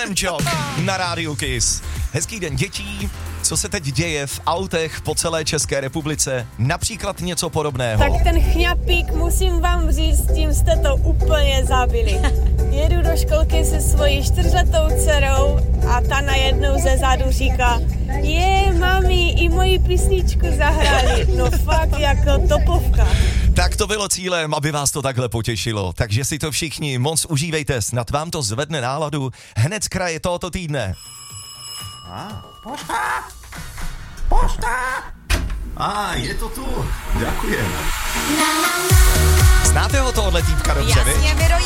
Lamb Chop na rádiu Kiss. Hezký den dětí. Co se teď děje v autech po celé České republice? Například něco podobného. Tak ten chňapík, musím vám říct, tím jste to úplně zabili. Jedu do školky se svojí 4letou dcerou a ta najednou ze zádu říká: mami, i moji písničku zahráli. No fakt jako topovka. Tak to bylo cílem, aby vás to takhle potěšilo. Takže si to všichni moc užívejte, snad vám to zvedne náladu hned z kraje tohoto týdne. Pošta! Je to tu. Ďakujem. Znáte ho tohohle týpka dobře, Jasně, viď? Miro,